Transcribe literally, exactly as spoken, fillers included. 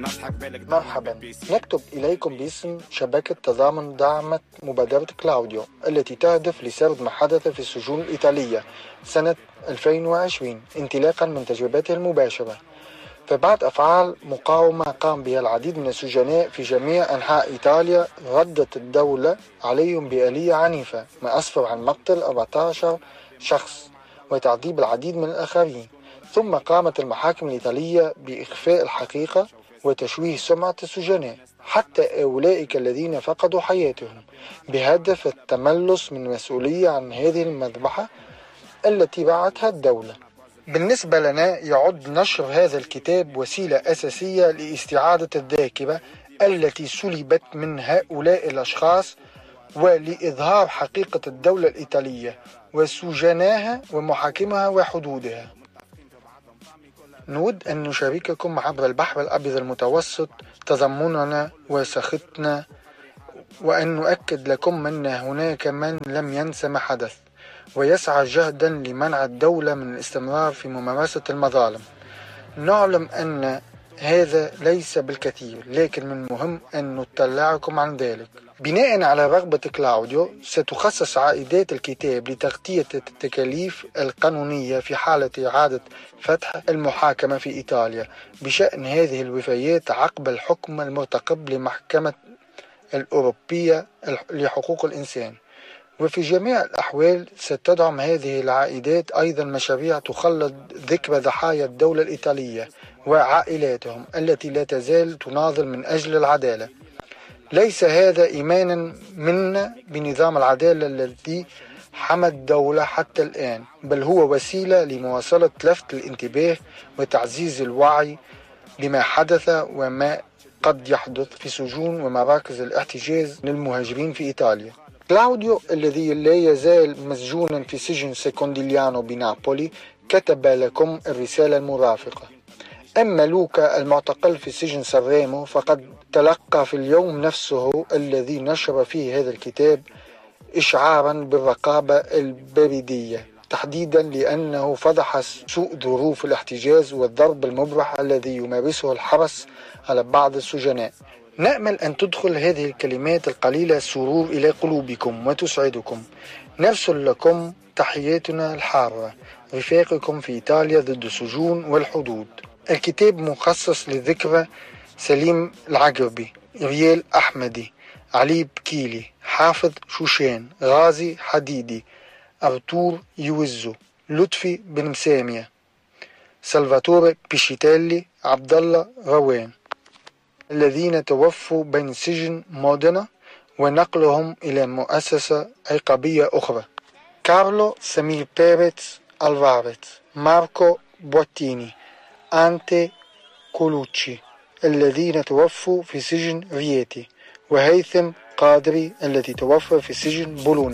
مرحبا، نكتب إليكم باسم شبكة تضامن دعمت مبادرة كلاوديو التي تهدف لسرد ما حدث في السجون الإيطالية سنة ألفين وعشرين انطلاقا من تجربته المباشرة. فبعد أفعال مقاومة قام بها العديد من السجناء في جميع أنحاء إيطاليا، ردت الدولة عليهم بآلية عنيفة ما أسفر عن مقتل أربعة عشر شخص وتعذيب العديد من الآخرين. ثم قامت المحاكم الإيطالية بإخفاء الحقيقة وتشويه سمعة السجناء حتى أولئك الذين فقدوا حياتهم بهدف التملص من المسؤولية عن هذه المذبحة التي بعتها الدولة. بالنسبة لنا يعد نشر هذا الكتاب وسيلة أساسية لاستعادة الذاكرة التي سلبت من هؤلاء الأشخاص ولإظهار حقيقة الدولة الإيطالية وسجناها ومحاكمها وحدودها. نود أن نشارككم عبر البحر الأبيض المتوسط تضامننا وسخطنا، وأن نؤكد لكم أن هناك من لم ينس ما حدث ويسعى جهدا لمنع الدولة من الاستمرار في ممارسة المظالم. نعلم أن هذا ليس بالكثير، لكن من المهم أن نطلعكم عن ذلك. بناء على رغبة كلاوديو ستخصص عائدات الكتاب لتغطية التكاليف القانونية في حالة إعادة فتح المحاكمة في إيطاليا بشأن هذه الوفيات عقب الحكم المرتقب لمحكمة الأوروبية لحقوق الإنسان. وفي جميع الأحوال ستدعم هذه العائدات أيضا مشاريع تخلد ذكرى ضحايا الدولة الإيطالية وعائلاتهم التي لا تزال تناضل من أجل العدالة. ليس هذا إيمانا منا بنظام العدالة الذي حمى الدولة حتى الآن، بل هو وسيلة لمواصلة لفت الانتباه وتعزيز الوعي بما حدث وما قد يحدث في سجون ومراكز الاحتجاز للمهاجرين في إيطاليا. كلاوديو الذي لا يزال مسجونا في سجن سيكونديليانو بنابولي كتب لكم الرسالة المرافقة. أما لوكا المعتقل في سجن سانريمو فقد تلقى في اليوم نفسه الذي نشر فيه هذا الكتاب إشعارا بالرقابة البريدية، تحديدا لأنه فضح سوء ظروف الاحتجاز والضرب المبرح الذي يمارسه الحرس على بعض السجناء. نأمل أن تدخل هذه الكلمات القليلة السرور إلى قلوبكم وتسعدكم. نرسل لكم تحياتنا الحارة، رفاقكم في إيطاليا ضد السجون والحدود. الكتاب مخصص لذكرى سليم العقربي، ريال أحمدي، علي بكيلي، حافظ شوشان، غازي حديدي، أرتور يوزو، لطفي بن مسامية، سلفاتوري بيشيتيلي، عبد الله روان، الذين توفوا بين سجن مودينا ونقلهم إلى مؤسسة عقابية أخرى. كارلو سمير بيريتس ألفاريز، ماركو بوتيني، أنتي كولوتشي الذين توفوا في سجن رياتي، وهيثم قادري الذي توفى في سجن بولونيا.